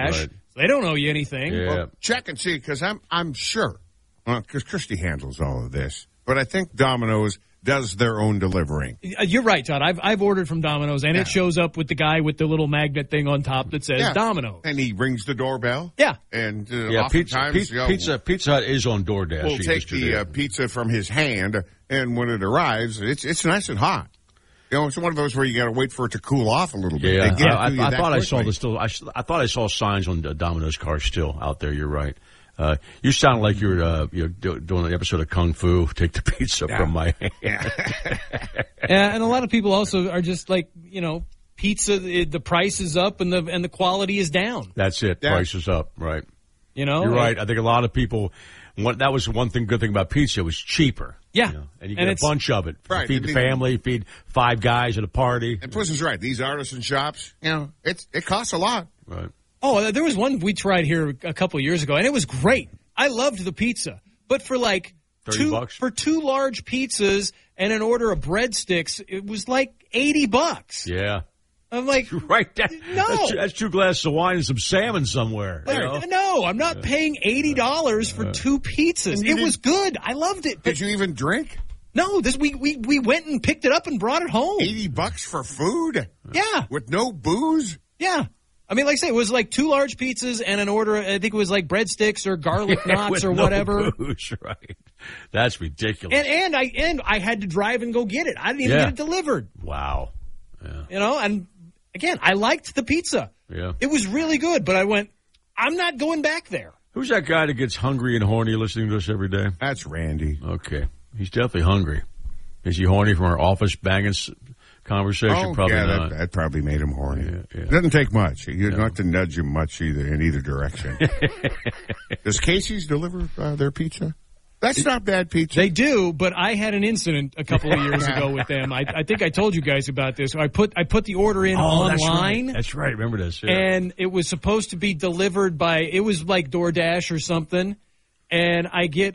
DoorDash. Right. They don't owe you anything. Yeah. Well, check and see, because I'm sure, because Christy handles all of this, but I think Domino's does their own delivering. You're right, Todd. I've ordered from Domino's, and it shows up with the guy with the little magnet thing on top that says Domino's. And he rings the doorbell. Yeah. And Pizza Hut is on DoorDash. We'll take the pizza from his hand, and when it arrives, it's nice and hot. You know, it's one of those where you got to wait for it to cool off a little bit. Yeah, They get it to you I that thought I saw quickly. I thought I saw signs on the Domino's cars still out there. You're right. You sound like you're doing an episode of Kung Fu. Take the pizza from my hand. Yeah, and a lot of people also are just like, pizza. The price is up and the quality is down. That's it. Yeah. Price is up. Right. You're right. I think a lot of people. That was one good thing about pizza. It was cheaper. Yeah. And you get a bunch of it. Right. Feed the family, feed 5 guys at a party. And Puss is right. These artisan shops, it costs a lot. Right. Oh, there was one we tried here a couple of years ago, and it was great. I loved the pizza. But for like $30? For 2 large pizzas and an order of breadsticks, it was like $80. Yeah. I'm like, right. No. That's 2 glasses of wine and some salmon somewhere. No, I'm not paying $80 for 2 pizzas. It was good. I loved it. Did you even drink? No, we went and picked it up and brought it home. $80 for food? Yeah. With no booze? Yeah. I mean, like I say, it was like 2 large pizzas and an order. I think it was like breadsticks or garlic knots or whatever. No booze, right. That's ridiculous. And I had to drive and go get it. I didn't even get it delivered. Wow. Yeah. And again, I liked the pizza. Yeah. It was really good, but I went, I'm not going back there. Who's that guy that gets hungry and horny listening to us every day? That's Randy. Okay. He's definitely hungry. Is he horny from our office banging conversation? Probably not. That probably made him horny. Yeah. It doesn't take much. You don't have to nudge him much in either direction. Does Casey's deliver their pizza? That's not bad pizza. They do, but I had an incident a couple of years ago with them. I think I told you guys about this. I put the order in online. That's right. Remember this. Yeah. And it was supposed to be delivered it was like DoorDash or something. And I get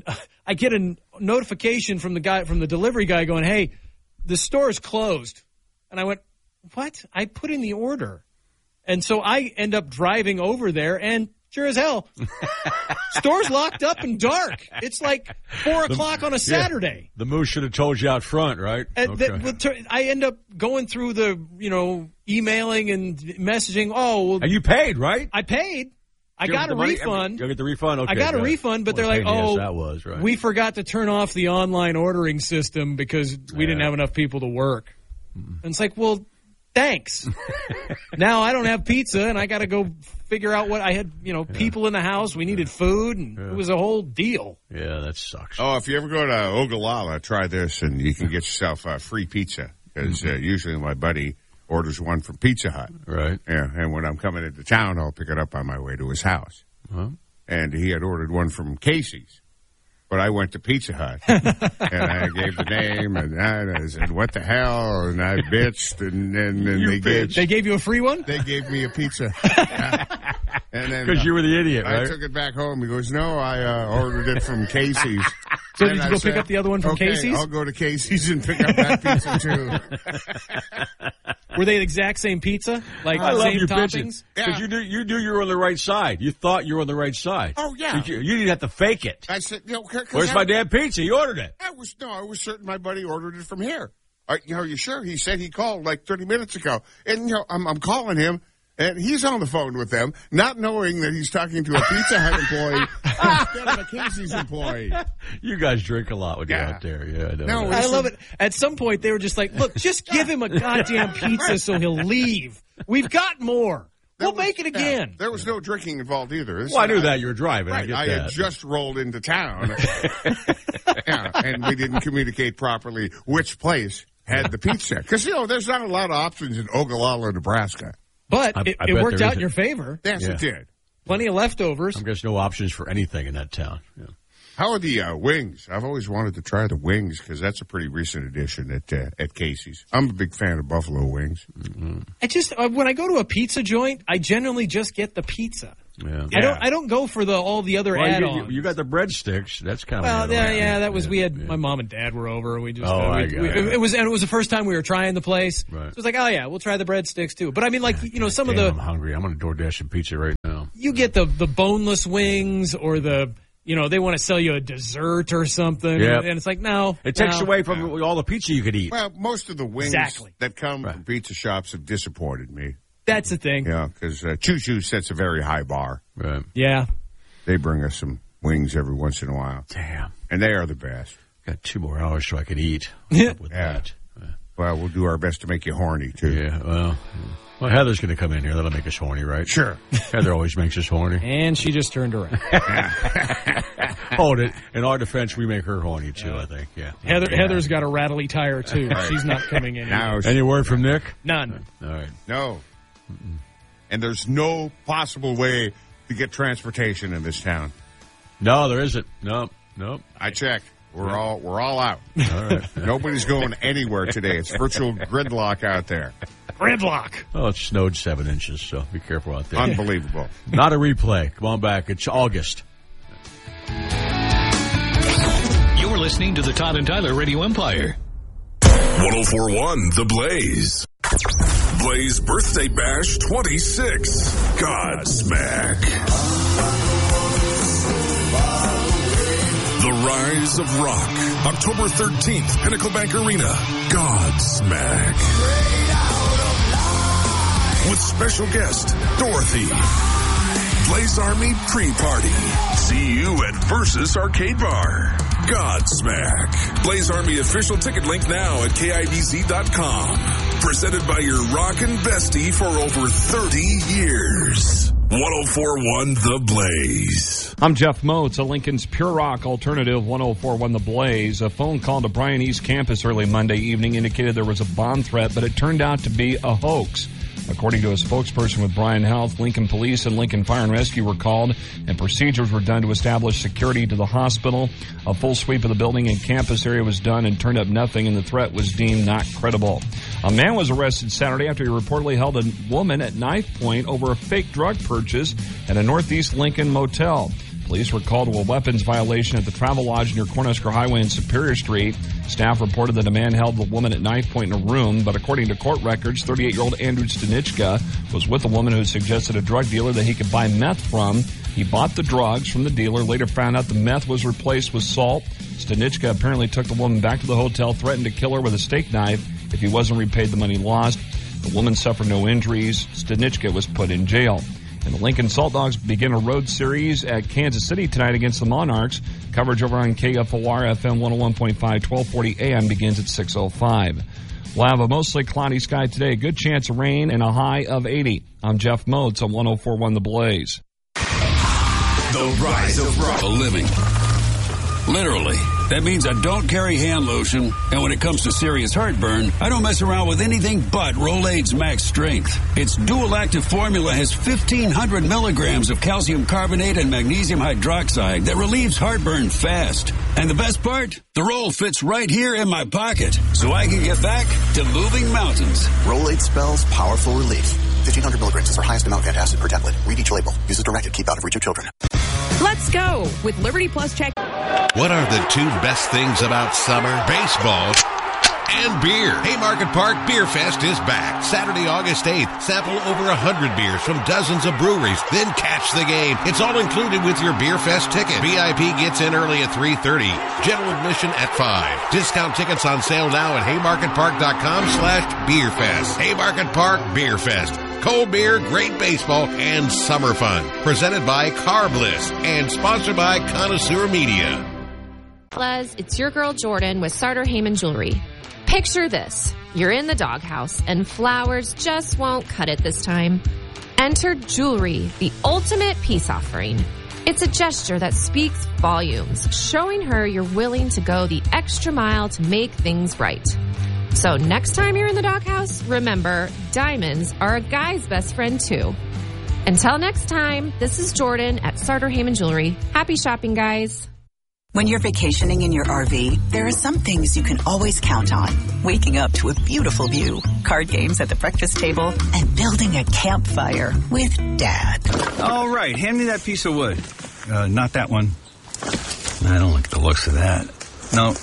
a notification from the delivery guy going, "Hey, the store is closed." And I went, "What?" I put in the order. And so I end up driving over there, and sure as hell, store's locked up and dark. It's like 4:00 on a Saturday. The moose should have told you out front, right? I end up going through the, emailing and messaging. Oh, well, and you paid, right? I paid. I got a refund. You'll get the refund? Okay. I got a refund, but they're like, that was, right. We forgot to turn off the online ordering system because we didn't have enough people to work. And it's like, well, thanks. Now I don't have pizza, and I got to go figure out what I had, people in the house. We needed food, and it was a whole deal. Yeah, that sucks. Oh, if you ever go to Ogallala, try this, and you can get yourself free pizza. Because usually my buddy orders one from Pizza Hut. Right. Yeah, and when I'm coming into town, I'll pick it up on my way to his house. Huh? And he had ordered one from Casey's. But I went to Pizza Hut, and I gave the name, and I said, "What the hell?" And I bitched, and they gave you a free one. They gave me a pizza, and then because you were the idiot, right? I took it back home. He goes, "No, I ordered it from Casey's." So did you go pick up the other one from Casey's? I'll go to Casey's and pick up that pizza too. Were they the exact same pizza? Like I love same your toppings? Because you knew you were on the right side. You thought you were on the right side. Oh yeah. You didn't have to fake it. I said, "Where's my damn pizza?" You ordered it. I was certain my buddy ordered it from here. Are you sure? He said he called like 30 minutes ago, and I'm calling him. And he's on the phone with them, not knowing that he's talking to a Pizza Hut employee instead of a Casey's employee. You guys drink a lot when you're out there. Yeah, I love it. At some point, they were just like, look, just give him a goddamn pizza so he'll leave. We've got more. We'll make it again. There was no drinking involved either. I knew that you were driving. Right, I had just rolled into town. And we didn't communicate properly which place had the pizza. Because, there's not a lot of options in Ogallala, Nebraska. But it worked out in your favor. Yes, it did. Plenty of leftovers. I guess no options for anything in that town. Yeah. How are the wings? I've always wanted to try the wings because that's a pretty recent addition at Casey's. I'm a big fan of buffalo wings. Mm-hmm. When I go to a pizza joint, I generally just get the pizza. Yeah. I don't go for all the other add-ons. You got the breadsticks. That's kind of that was we had my mom and dad were over. We just it was the first time we were trying the place. Right. So it was like, oh yeah, we'll try the breadsticks too. But I mean, like some of the. I'm hungry. I'm on a DoorDash and pizza right now. You get the boneless wings or the. They want to sell you a dessert or something, and it's like, no. It takes away from all the pizza you could eat. Well, most of the wings that come from pizza shops have disappointed me. That's the thing. Yeah, because Choo Choo sets a very high bar. Right. Yeah. They bring us some wings every once in a while. Damn. And they are the best. Got 2 more hours so I could eat. With that. Well, we'll do our best to make you horny, too. Yeah, well, Heather's going to come in here. That'll make us horny, right? Sure. Heather always makes us horny. And she just turned around. Hold it. In our defense, we make her horny, too, I think. Yeah. Heather's got a rattly tire, too. Right. She's not coming in. Any word from Nick? None. All right. No. Mm-mm. And there's no possible way to get transportation in this town. No, there isn't. Nope. I checked. We're all out. All right. Nobody's going anywhere today. It's virtual gridlock out there. Gridlock. Oh, it snowed 7 inches, so be careful out there. Unbelievable. Not a replay. Come on back. It's August. You're listening to the Todd and Tyler Radio Empire. 104.1 The Blaze. Blaze Birthday Bash 26. Godsmack. The Rise of Rock. October 13th, Pinnacle Bank Arena. Godsmack. With special guest, Dorothy. Blaze Army pre-party. See you at Versus Arcade Bar. Godsmack. Blaze Army official ticket link now at KIBZ.com. Presented by your rockin' bestie for over 30 years. 104.1 The Blaze. I'm Jeff Moats, a Lincoln's Pure Rock alternative. 104.1 The Blaze. A phone call to Bryan East campus early Monday evening indicated there was a bomb threat, but it turned out to be a hoax. According to a spokesperson with Bryan Health, Lincoln Police and Lincoln Fire and Rescue were called, and procedures were done to establish security to the hospital. A full sweep of the building and campus area was done and turned up nothing, and the threat was deemed not credible. A man was arrested Saturday after he reportedly held a woman at knife point over a fake drug purchase at a Northeast Lincoln motel. Police were called to a weapons violation at the Travel Lodge near Cornhusker Highway and Superior Street. Staff reported that a man held the woman at knife point in a room, but according to court records, 38-year-old Andrew Stanichka was with a woman who suggested a drug dealer that he could buy meth from. He bought the drugs from the dealer, later found out the meth was replaced with salt. Stanichka apparently took the woman back to the hotel, threatened to kill her with a steak knife if he wasn't repaid the money lost. The woman suffered no injuries. Stanichka was put in jail. And the Lincoln Salt Dogs begin a road series at Kansas City tonight against the Monarchs. Coverage over on KFOR FM 101.5, 1240 AM begins at 6:05. We'll have a mostly cloudy sky today. Good chance of rain and a high of 80. I'm Jeff Moats on 104.1 The Blaze. The Rise of Rock. A living. Literally. That means I don't carry hand lotion, and when it comes to serious heartburn, I don't mess around with anything but Rolaids Max Strength. Its dual-active formula has 1,500 milligrams of calcium carbonate and magnesium hydroxide that relieves heartburn fast. And the best part? The roll fits right here in my pocket, so I can get back to moving mountains. Rolaids spells powerful relief. 1,500 milligrams is our highest amount of antacid per tablet. Read each label. Use as directed. Keep out of reach of children. Let's go with Liberty Plus Check. What are the two best things about summer? Baseball and beer. Haymarket Park Beer Fest is back. Saturday, August 8th. Sample over 100 beers from dozens of breweries. Then catch the game. It's all included with your Beer Fest ticket. VIP gets in early at 3:30. General admission at 5. Discount tickets on sale now at haymarketpark.com/beerfest. Haymarket Park Beer Fest. Cold beer, great baseball, and summer fun. Presented by Car Bliss and sponsored by Connoisseur Media. Les, it's your girl Jordan with Sartor Heyman Jewelry. Picture this. You're in the doghouse and flowers just won't cut it this time. Enter jewelry, the ultimate peace offering. It's a gesture that speaks volumes, showing her you're willing to go the extra mile to make things right. So next time you're in the doghouse, remember, diamonds are a guy's best friend too. Until next time, this is Jordan at Sartor Heyman Jewelry. Happy shopping, guys. When you're vacationing in your RV, there are some things you can always count on. Waking up to a beautiful view, card games at the breakfast table, and building a campfire with Dad. All right, hand me that piece of wood. Not that one. I don't like the looks of that. No.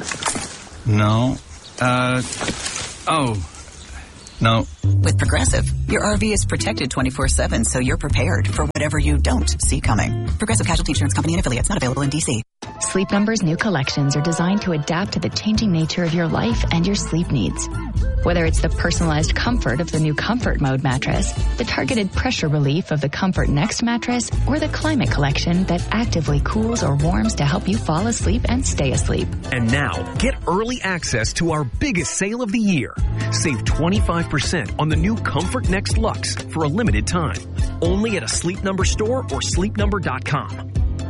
No. With Progressive, your RV is protected 24/7, so you're prepared for whatever you don't see coming. Progressive Casualty Insurance Company and affiliates, not available in D.C. Sleep Number's new collections are designed to adapt to the changing nature of your life and your sleep needs. Whether it's the personalized comfort of the new Comfort Mode mattress, the targeted pressure relief of the Comfort Next mattress, or the Climate Collection that actively cools or warms to help you fall asleep and stay asleep. And now, get early access to our biggest sale of the year. Save 25% on the new Comfort Next Luxe for a limited time. Only at a Sleep Number store or sleepnumber.com.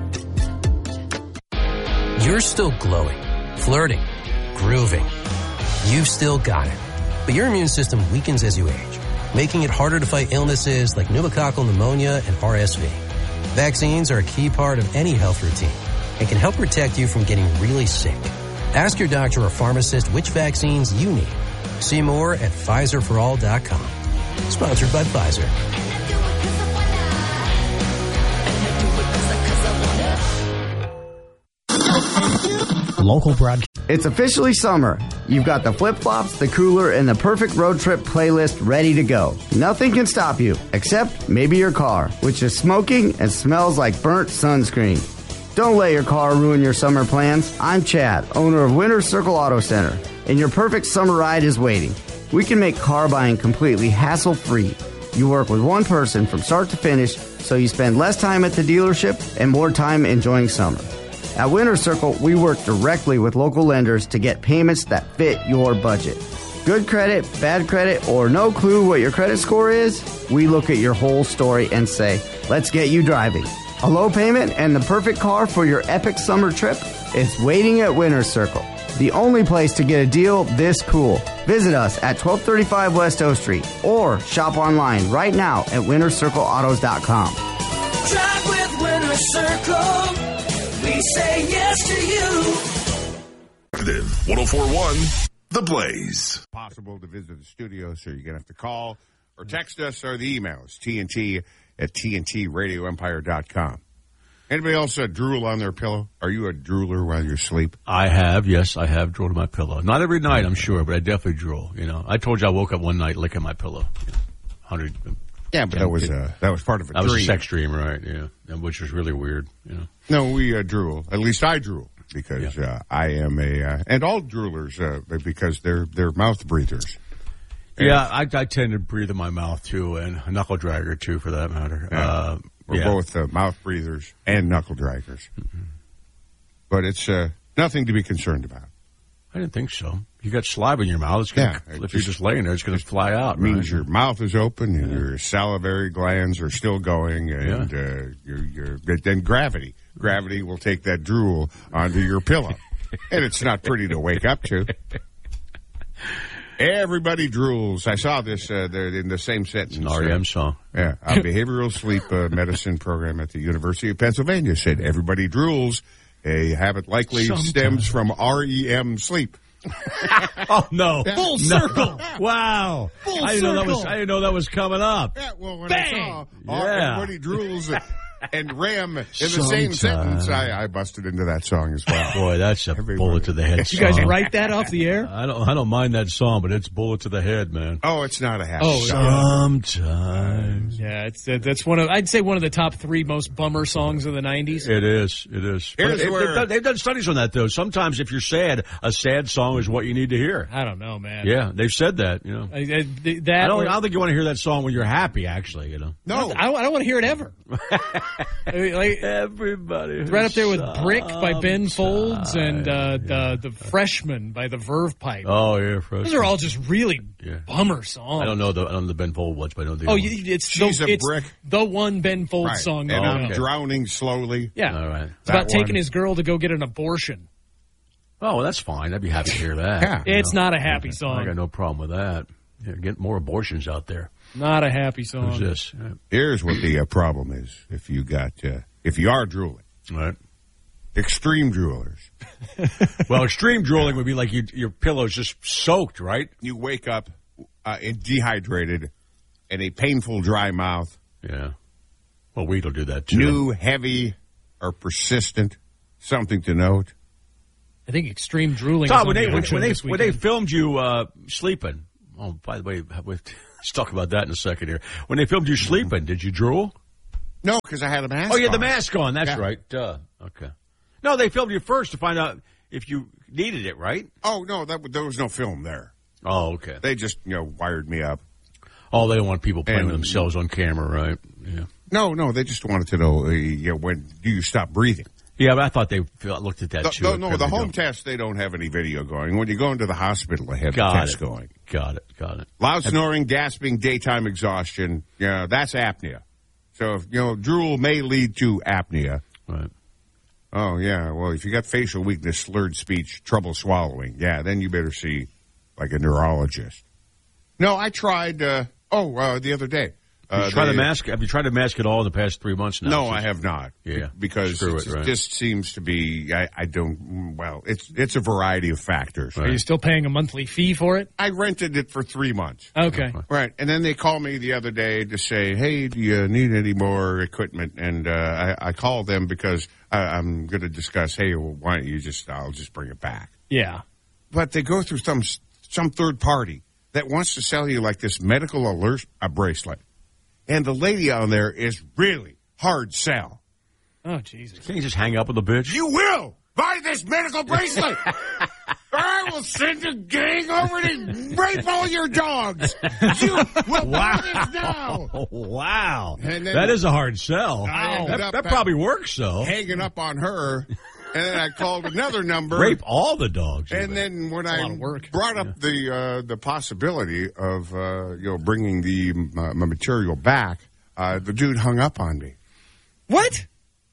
You're still glowing, flirting, grooving. You've still got it. But your immune system weakens as you age, making it harder to fight illnesses like pneumococcal pneumonia and RSV. Vaccines are a key part of any health routine and can help protect you from getting really sick. Ask your doctor or pharmacist which vaccines you need. See more at PfizerForAll.com. Sponsored by Pfizer. Local broadcast. It's officially summer. You've got the flip-flops, the cooler, and the perfect road trip playlist ready to go. Nothing can stop you, except maybe your car, which is smoking and smells like burnt sunscreen. Don't let your car ruin your summer plans. I'm Chad, owner of Winter Circle Auto Center, and your perfect summer ride is waiting. We can make car buying completely hassle-free. You work with one person from start to finish, so you spend less time at the dealership and more time enjoying summer. At Winter Circle, we work directly with local lenders to get payments that fit your budget. Good credit, bad credit, or no clue what your credit score is? We look at your whole story and say, let's get you driving. A low payment and the perfect car for your epic summer trip? It's waiting at Winter Circle, the only place to get a deal this cool. Visit us at 1235 West O Street or shop online right now at wintercircleautos.com. Drive with Winter Circle. We say yes to you. 104.1 The Blaze. Possible to visit the studio, so you're going to have to call or text us or the emails, TNT@TNTRadioEmpire.com. Anybody else drool on their pillow? Are you a drooler while you sleep? I have drooled on my pillow. Not every night, I'm sure, but I definitely drool. You know, I told you I woke up one night licking my pillow. 100. Yeah, but that was part of a dream. That was a sex dream, right? Yeah, which was really weird. You know. No, we drool. At least I drool because I am and all droolers because they're mouth breathers. Yeah, I tend to breathe in my mouth too, and a knuckle dragger too, for that matter. Yeah. We're both mouth breathers and knuckle draggers, but it's nothing to be concerned about. I didn't think so. You got saliva in your mouth. It's gonna, if you're just laying there, it's going to fly out. It means your mouth is open and your salivary glands are still going, and then gravity will take that drool onto your pillow, and it's not pretty to wake up to. Everybody drools. I saw this there in the same sentence. It's an REM song. Yeah, a behavioral sleep medicine program at the University of Pennsylvania said everybody drools. A habit likely stems from REM sleep. Oh no! Full circle! Wow! Full I didn't know that was coming up. Yeah, well, when Bang! I saw everybody drools and REM in the same sentence, I busted into that song as well. Boy, that's a bullet to the head song. You guys write that off the air? I don't mind that song, but it's bullet to the head, man. Oh, it's not a happy song. Sometimes. Yeah, that's I'd say one of the top 3 most bummer songs of the 90s. It is. They've done studies on that, though. Sometimes if you're sad, a sad song is what you need to hear. I don't know, man. Yeah, they've said that, you know. I don't think you want to hear that song when you're happy, actually, you know. No. I don't want to hear it ever. Everybody. Right up there with Brick by Ben Folds and the Freshman by the Verve Pipe. Oh, yeah, Freshman. Those are all just really bummer songs. I don't know the Ben Folds ones, but I know the She's a Brick. The one Ben Folds song. And I'm drowning slowly. Yeah. All right. It's about taking his girl to go get an abortion. Oh, well, that's fine. I'd be happy to hear that. Yeah. It's not a happy song. I got no problem with that. Yeah, get more abortions out there. Not a happy song. Who's this? Here's what the problem is. If you are drooling. Right. extreme droolers. Well, extreme drooling would be like your pillow's just soaked, right? You wake up dehydrated and a painful dry mouth. Yeah. Well, weed'll do that too. New, heavy, or persistent. Something to note. I think extreme drooling. Todd, is when they filmed you sleeping. Oh, by the way, let's talk about that in a second here. When they filmed you sleeping, did you drool? No, because I had a mask on. Oh, you had the mask on. That's right. Duh. Okay. No, they filmed you first to find out if you needed it, right? Oh, no, there was no film there. Oh, okay. They just, wired me up. Oh, they don't want people playing with themselves on camera, right? Yeah. No, they just wanted to know, when do you stop breathing? Yeah, but I thought they looked at that too. No, the home test, they don't have any video going. When you go into the hospital, they have the test going. Got it. Loud snoring, gasping, daytime exhaustion, that's apnea. So, drool may lead to apnea. Right. Oh, yeah, well, if you got facial weakness, slurred speech, trouble swallowing, then you better see, like, a neurologist. No, I tried, the other day. Have you tried to mask it all in the past 3 months now? No, I have not. Yeah. Because it just seems to be, it's a variety of factors. Are you still paying a monthly fee for it? I rented it for 3 months. Okay. Right. And then they called me the other day to say, hey, do you need any more equipment? And I called them because I'm going to discuss, hey, well, why don't you I'll just bring it back. Yeah. But they go through some third party that wants to sell you like this medical alert bracelet. And the lady on there is really hard sell. Oh, Jesus. Can't you just hang up with the bitch? You will buy this medical bracelet, or I will send a gang over to rape all your dogs. You will buy this now. Wow. And then that is a hard sell. That probably works, though. Hanging up on her. And then I called another number. Rape all the dogs. And then when I brought up the possibility of bringing the material back, the dude hung up on me. What?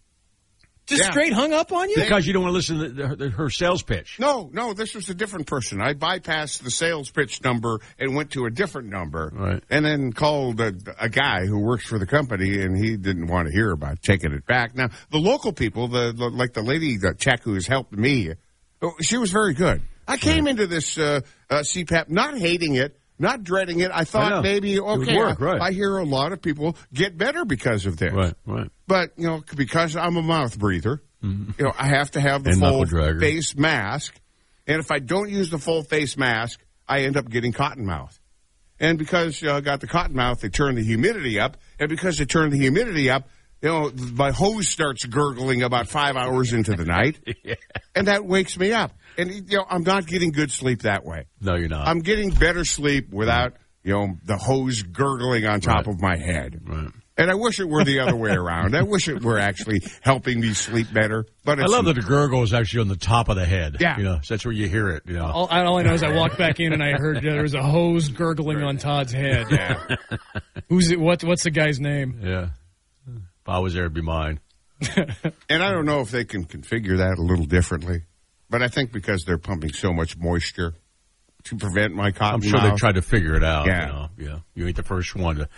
Just straight hung up on you? Because you don't want to listen to her sales pitch. No, this was a different person. I bypassed the sales pitch number and went to a different number. Right. And then called a guy who works for the company, and he didn't want to hear about taking it back. Now, the local people, like the lady, the tech who has helped me, she was very good. I came into this CPAP not hating it, not dreading it. I thought maybe, I hear a lot of people get better because of this. Right. But, because I'm a mouth breather, I have to have the full face mask. And if I don't use the full face mask, I end up getting cotton mouth. And because I got the cotton mouth, they turn the humidity up. And because they turn the humidity up, my hose starts gurgling about 5 hours into the night. And that wakes me up. And, I'm not getting good sleep that way. No, you're not. I'm getting better sleep without, the hose gurgling on top of my head. Right. And I wish it were the other way around. I wish it were actually helping me sleep better. But I love that the gurgle is actually on the top of the head. Yeah. So that's where you hear it. All I know is I walked back in and I heard there was a hose gurgling on Todd's head. Yeah. Who's it? What's the guy's name? Yeah. If I was there, it'd be mine. And I don't know if they can configure that a little differently. But I think because they're pumping so much moisture to prevent my cotton I'm sure mouth. they tried to figure it out. Yeah. You ain't the first one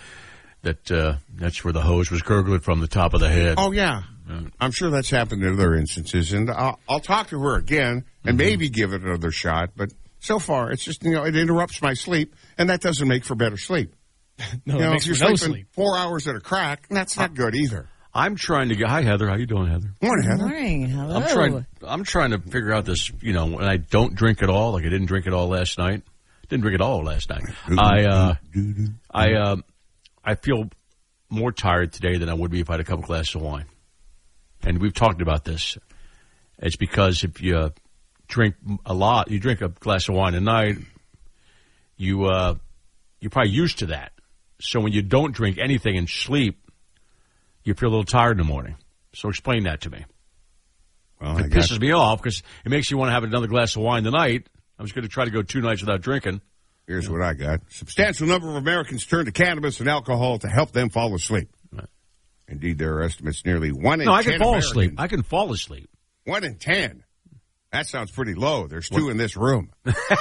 that's where the hose was gurgling from the top of the head. Oh, yeah. I'm sure that's happened in other instances. And I'll talk to her again and maybe give it another shot. But so far, it's just, it interrupts my sleep, and that doesn't make for better sleep. No, it makes if you're for no sleeping sleep. 4 hours at a crack, that's not good either. I'm trying to get. Hi, Heather. How you doing, Heather? Morning, Heather. Morning. Hello. I'm trying to figure out this. When I don't drink at all, like I didn't drink at all last night. Didn't drink at all last night. I feel more tired today than I would be if I had a couple glasses of wine. And we've talked about this. It's because if you drink a lot, you drink a glass of wine a night, you're probably used to that. So when you don't drink anything and sleep, you feel a little tired in the morning. So explain that to me. Well, it pisses me off because it makes you want to have another glass of wine tonight. I was going to try to go 2 nights without drinking. Here's what I got. Substantial number of Americans turn to cannabis and alcohol to help them fall asleep. Right. Indeed, there are estimates nearly 1 in 10 No, I can fall Americans. asleep. I can fall asleep. 1 in 10. That sounds pretty low. There's 2 in this room.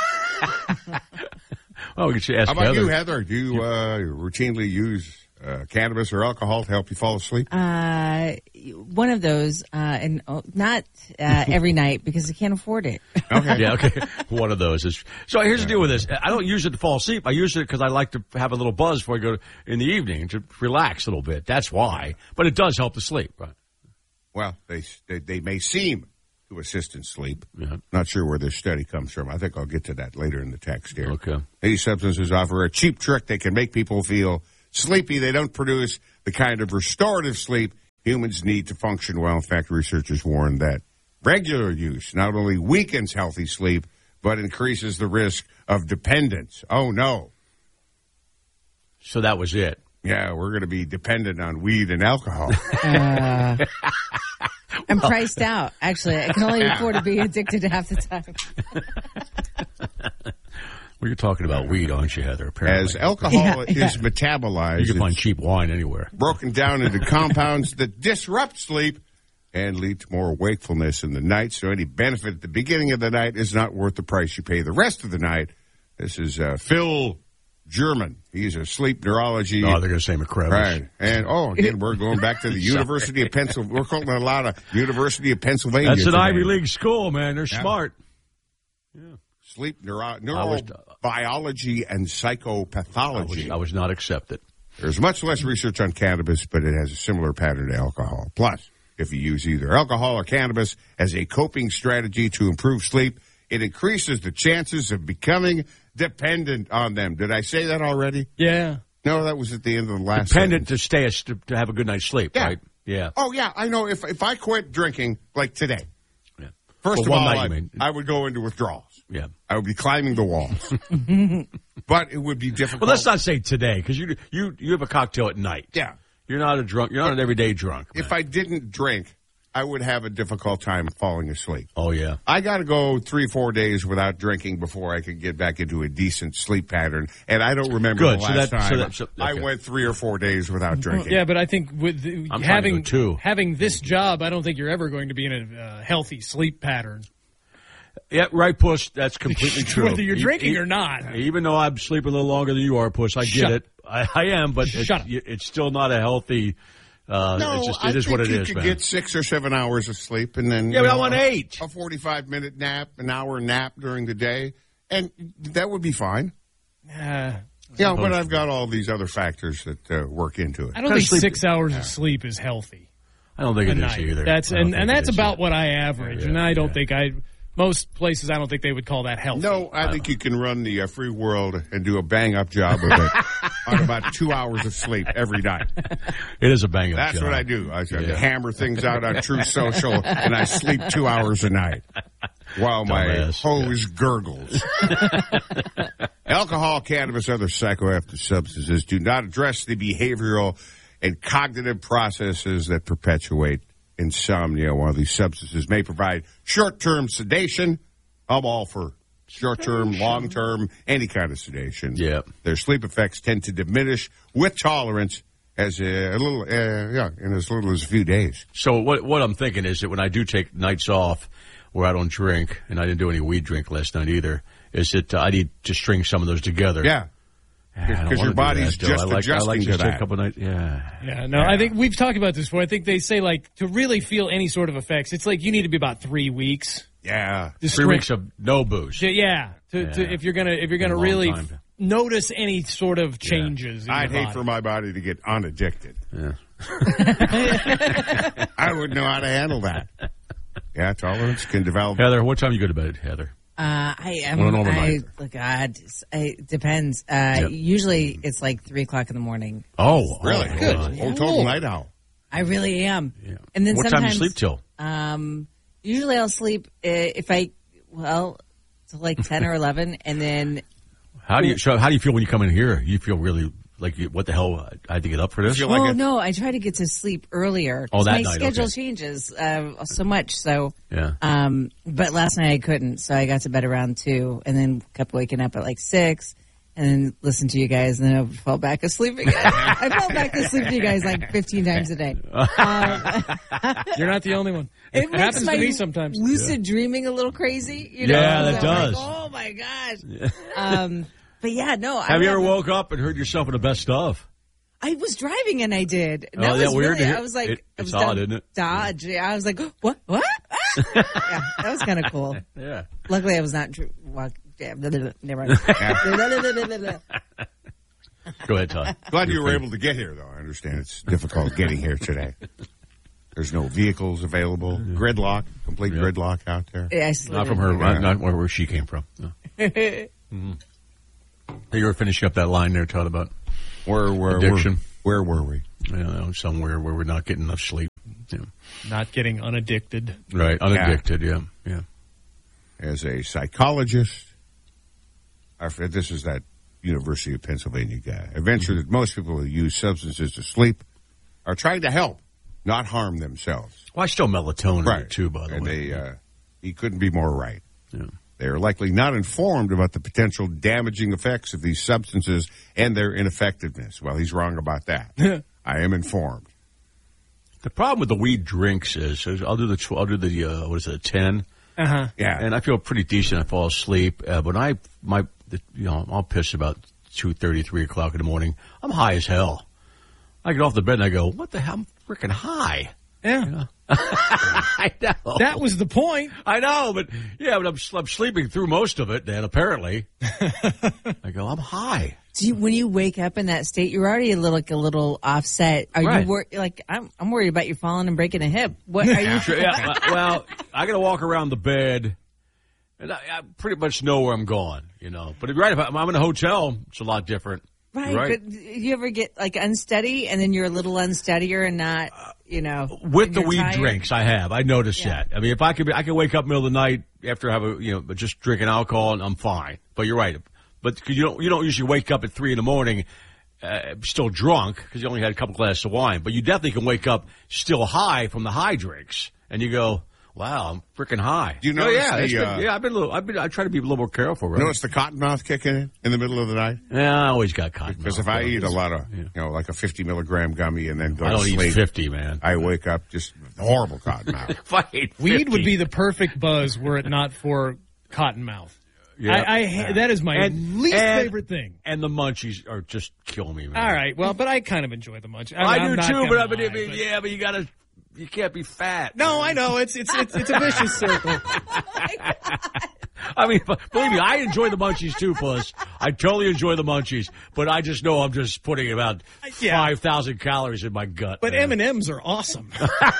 Well, we should ask How about Heather. you, Heather? Do you routinely use cannabis or alcohol to help you fall asleep? one of those, and not every night because I can't afford it. Okay. Yeah, okay. One of those is. So here's the deal with this. I don't use it to fall asleep. I use it because I like to have a little buzz before I go in the evening to relax a little bit. That's why. But it does help to sleep. Right. Well, they may seem to assist in sleep. Yeah. Not sure where this study comes from. I think I'll get to that later in the text here. Okay. These substances offer a cheap trick. They can make people feel sleepy. They don't produce the kind of restorative sleep humans need to function well. In fact, researchers warn that regular use not only weakens healthy sleep, but increases the risk of dependence. Oh, no. So that was it. Yeah, we're going to be dependent on weed and alcohol. I'm priced out. Actually, I can only afford to be addicted half the time. Well, you're talking about weed, aren't you, Heather? Apparently. As alcohol is metabolized, you can find cheap wine anywhere. Broken down into compounds that disrupt sleep and lead to more wakefulness in the night. So any benefit at the beginning of the night is not worth the price you pay the rest of the night. This is Phil German. He's a sleep neurology. Oh, they're going to say McCrevish. Right. And, again, we're going back to the University of Pennsylvania. We're calling it a lot of University of Pennsylvania. That's an today. Ivy League school, man. They're smart. Yeah. Sleep neurobiology and psychopathology. I was not accepted. There's much less research on cannabis, but it has a similar pattern to alcohol. Plus, if you use either alcohol or cannabis as a coping strategy to improve sleep, it increases the chances of becoming dependent on them. Did I say that already? Yeah. No, that was at the end of the last Dependent sentence. to have a good night's sleep, Yeah. right? Yeah. Oh, yeah, I know. If I quit drinking, like today, Yeah. first Well, of one all, night, you mean. I would go into withdrawals. Yeah. I would be climbing the walls. But it would be difficult. Well, let's not say today, because you have a cocktail at night. Yeah. You're not a drunk. You're not an everyday drunk. Man. If I didn't drink, I would have a difficult time falling asleep. Oh, yeah. I got to go 3-4 days without drinking before I could get back into a decent sleep pattern. And I don't remember Good. the last time I okay. went 3 or 4 days without drinking. Yeah, but I think with I'm trying to go too. having this job, I don't think you're ever going to be in a healthy sleep pattern. Yeah, right, Puss. That's completely true. Whether you're drinking or not. Even though I'm sleeping a little longer than you are, Puss, I get it. I am, but it's still not a healthy. No, it is what it is, you man. could get 6 or 7 hours of sleep, and then but I want 8. A 45-minute nap, an hour nap during the day, and that would be fine. Yeah, but I've got all these other factors that work into it. I don't think 6 hours of sleep is healthy. I don't think it is either. That's that's about what I average, and I don't think most places I don't think they would call that healthy. No, I think you can run the free world and do a bang-up job of it on about 2 hours of sleep every night. It is a bang-up job. That's what I do. I hammer things out on Truth Social, and I sleep 2 hours a night while my hose gurgles. Alcohol, cannabis, other psychoactive substances do not address the behavioral and cognitive processes that perpetuate insomnia. While these substances may provide short-term sedation, I'm all for short-term, long-term, any kind of sedation. Yeah. Their sleep effects tend to diminish with tolerance as in as little as a few days. So what I'm thinking is that when I do take nights off where I don't drink, and I didn't do any weed drink last night either, is that I need to string some of those together. Yeah. Because your body's just adjusting to that. A couple nights. Yeah. No, I think we've talked about this before. I think they say, like, to really feel any sort of effects, it's like you need to be about 3 weeks. Yeah. 3 weeks of no booze. Yeah. If you're gonna really notice any sort of changes. In I'd your hate body. for my body to get unaddicted. Yeah. I wouldn't know how to handle that. Yeah, tolerance can develop. Heather, what time you go to bed, Heather? I am. On a normal night. It depends. Usually it's like 3:00 in the morning. Oh, really? Good. Total night owl. I really am. Yeah. And then what sometimes, time do you sleep till? Usually I'll sleep till like 10 or 11, and then. How do you feel when you come in here? You feel really like, what the hell? I had to get up for this. No, I try to get to sleep earlier. Oh, that my night, schedule okay. changes so much. So yeah. But last night I couldn't, so I got to bed around 2, and then kept waking up at like 6, and then listened to you guys, and then I fell back asleep again. I fell back asleep to you guys like 15 times a day. You're not the only one. It makes happens my to me sometimes. lucid dreaming a little crazy. You know? Yeah, that So does. like, oh my gosh. But yeah, no. Have you ever woke up and heard yourself in the best of? I was driving and I did. Oh, That that was weird? really, I was like, It's odd, isn't it? Dodge. Yeah, I was like, what? Yeah, that was kind of cool. Yeah. Luckily, I was not. Never mind. Go ahead, Todd. Glad you were able to get here, though. I understand it's difficult getting here today. There's no vehicles available. Gridlock, complete gridlock out there. Yeah, not from her, not where she came from. No. Mm-hmm. You were finishing up that line there, Todd, about addiction. Where were we? Somewhere where we're not getting enough sleep. Yeah. Not getting unaddicted. Right, unaddicted, yeah. As a psychologist, this is that University of Pennsylvania guy. I venture that most people who use substances to sleep are trying to help, not harm themselves. Well, I still melatonin right. too, by the way. And he couldn't be more right. Yeah. They are likely not informed about the potential damaging effects of these substances and their ineffectiveness. Well, he's wrong about that. I am informed. The problem with the weed drinks is I'll do the what is it, 10? Uh-huh. Yeah. And I feel pretty decent. I fall asleep. But I'll piss about 2:30, 3 o'clock in the morning. I'm high as hell. I get off the bed and I go, what the hell? I'm freaking high. Yeah. You know? I know. That was the point. I know, but I'm sleeping through most of it, Dan, apparently. I go, I'm high. When you wake up in that state, you're already a little offset. Are right. you I'm worried about you falling and breaking a hip. What are you? Well, I got to walk around the bed, and I pretty much know where I'm going, But you're right, if I'm in a hotel, it's a lot different. Right, but you ever get unsteady, and then you're a little unsteadier and not, With the weed tired? Drinks, I noticed that. I mean, if I could wake up middle of the night after just drinking alcohol, and I'm fine. But you're right. But you don't usually wake up at 3 a.m, still drunk because you only had a couple glasses of wine. But you definitely can wake up still high from the high drinks, and you go, "Wow, I'm freaking high." Do you notice I try to be a little more careful. Right? Notice the cottonmouth kicking in the middle of the night? Yeah, I always got cottonmouth. Because if I eat a lot of, like a 50 milligram gummy and then go I to don't sleep, eat 50, man. I wake up just horrible cottonmouth. If I ate 50. Weed would be the perfect buzz were it not for cottonmouth. Yeah. That is my least favorite thing. And the munchies are just kill me, man. All right, well, but I kind of enjoy the munchies. I do too, but you can't be fat. No, I know it's a vicious circle. I mean, believe me, I enjoy the munchies too, Puss. I totally enjoy the munchies, but I just know I'm just putting about 5,000 calories in my gut. But M&Ms are awesome.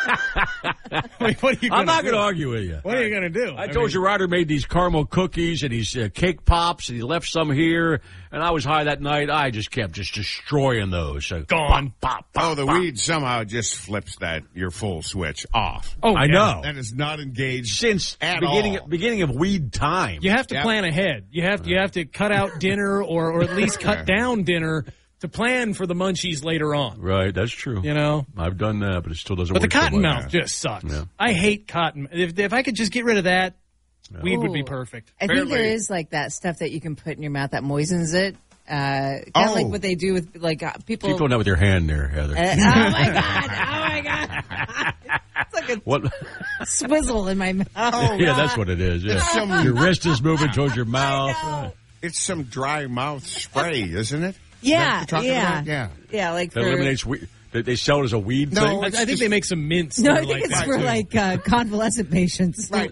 What are you I'm not going to argue with you. What are you going to do? I told you Ryder made these caramel cookies and these cake pops, and he left some here, and I was high that night. I just kept destroying those. So, gone. Pop, the weed somehow just flips your full switch off. Oh, I know. That is not engaged since at beginning of weed time. You have to plan ahead. You have to cut out dinner or at least cut down dinner to plan for the munchies later on. Right, that's true. I've done that, but it still doesn't work. But the cottonmouth just sucks. Yeah. I hate cotton. If I could just get rid of that, weed would be perfect. I think there is that stuff that you can put in your mouth that moistens it. Kind of like what they do with people. Keep doing that with your hand there, Heather. Oh my god! It's like a swizzle in my mouth. Yeah, that's what it is. Yeah. Your wrist is moving towards your mouth. It's some dry mouth spray, isn't it? Yeah, yeah. Like that eliminates weed. They sell it as a weed thing. I think they make some mints. No, I think it's for convalescent patients. Right.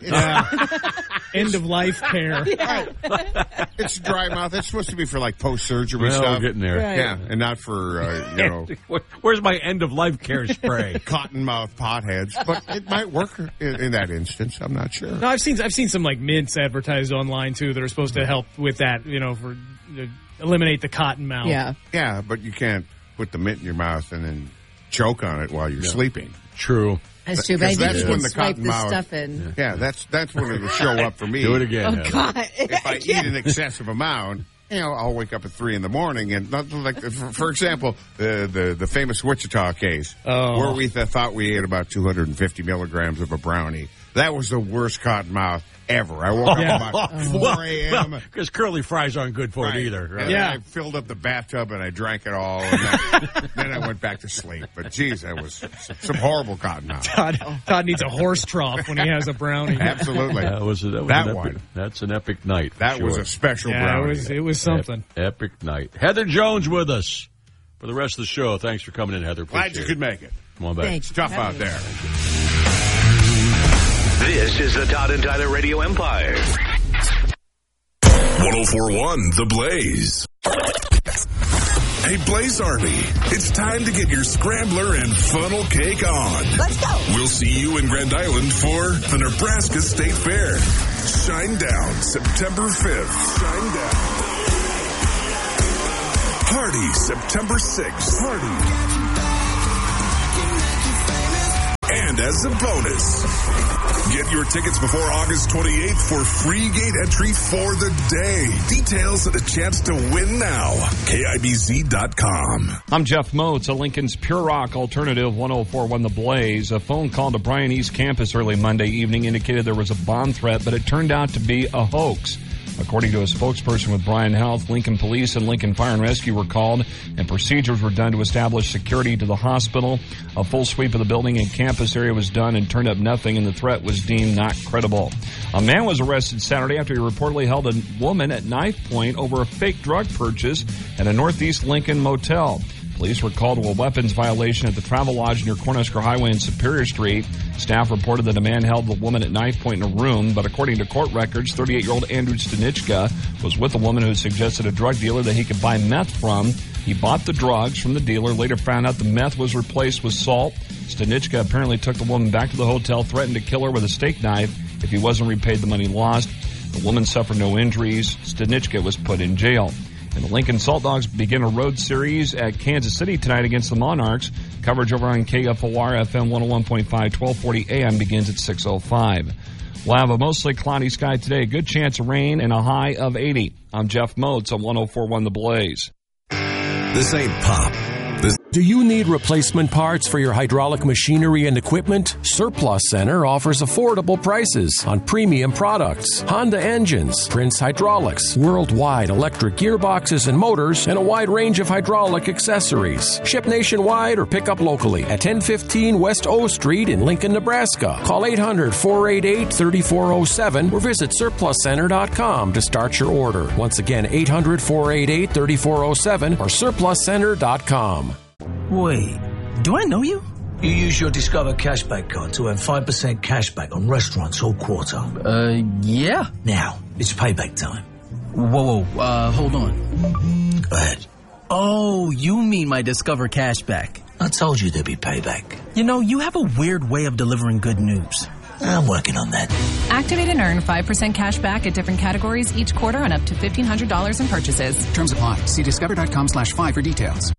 End of life care. Yeah. Right. It's dry mouth. It's supposed to be for post-surgery stuff. We're getting there. Right. Yeah, and not for Where's my end of life care spray? Cottonmouth potheads, but it might work in that instance. I'm not sure. No, I've seen some mints advertised online too that are supposed to help with that. For eliminate the cottonmouth. Yeah, but you can't put the mint in your mouth and then choke on it while you're sleeping. True. That's true, but I think you can the swipe the cottonmouth stuff in. Yeah, that's when it'll show up for me. Do it again. Oh, God. If I eat an excessive amount, I'll wake up at 3 a.m. and not for example, the famous Wichita case where we thought we ate about 250 milligrams of a brownie. That was the worst cottonmouth ever. I woke up about 4 a.m. Because curly fries aren't good for it either. Right? Yeah. I filled up the bathtub and I drank it all. And then I went back to sleep. But, geez, that was some horrible cottonmouth. Todd needs a horse trough when he has a brownie. Absolutely. That's an epic night. That was a special brownie. It was something. Epic night. Heather Jones with us. For the rest of the show, thanks for coming in, Heather. Glad you could make it. Come on back. It's tough out there. This is the Todd and Tyler Radio Empire. 104.1 The Blaze. Hey, Blaze Army, it's time to get your scrambler and funnel cake on. Let's go. We'll see you in Grand Island for the Nebraska State Fair. Shine Down, September 5th. Shine Down. Party, September 6th. Party. And as a bonus, get your tickets before August 28th for free gate entry for the day. Details and a chance to win now. KIBZ.com. I'm Jeff Moats, a Lincoln's Pure Rock Alternative 104.1 The Blaze. A phone call to Bryan East Campus early Monday evening indicated there was a bomb threat, but it turned out to be a hoax. According to a spokesperson with Bryan Health, Lincoln Police and Lincoln Fire and Rescue were called, and procedures were done to establish security to the hospital. A full sweep of the building and campus area was done and turned up nothing, and the threat was deemed not credible. A man was arrested Saturday after he reportedly held a woman at knife point over a fake drug purchase at a Northeast Lincoln motel. Police were called to a weapons violation at the Travel Lodge near Cornhusker Highway and Superior Street. Staff reported that a man held the woman at knife point in a room, but according to court records, 38-year-old Andrew Stanichka was with a woman who suggested a drug dealer that he could buy meth from. He bought the drugs from the dealer, later found out the meth was replaced with salt. Stanichka apparently took the woman back to the hotel, threatened to kill her with a steak knife if he wasn't repaid the money lost. The woman suffered no injuries. Stanichka was put in jail. And the Lincoln Salt Dogs begin a road series at Kansas City tonight against the Monarchs. Coverage over on KFOR FM 101.5, 1240 AM begins at 6:05. We'll have a mostly cloudy sky today. Good chance of rain and a high of 80. I'm Jeff Moats on 104.1 The Blaze. This ain't pop. Do you need replacement parts for your hydraulic machinery and equipment? Surplus Center offers affordable prices on premium products, Honda engines, Prince Hydraulics, worldwide electric gearboxes and motors, and a wide range of hydraulic accessories. Ship nationwide or pick up locally at 1015 West O Street in Lincoln, Nebraska. Call 800-488-3407 or visit surpluscenter.com to start your order. Once again, 800-488-3407 or surpluscenter.com. Wait, do I know you? You use your Discover Cashback card to earn 5% cashback on restaurants all quarter. Yeah. Now, it's payback time. Whoa, hold on. Go ahead. Oh, you mean my Discover Cashback. I told you there'd be payback. You know, you have a weird way of delivering good news. I'm working on that. Activate and earn 5% cash back at different categories each quarter on up to $1,500 in purchases. Terms apply. See discover.com/5 for details.